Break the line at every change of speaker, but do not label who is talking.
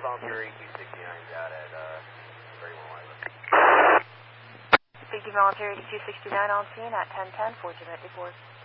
Volunteer 8269 out at 31 Live.
Big D Volunteer 8269 on scene at 1010, 1494.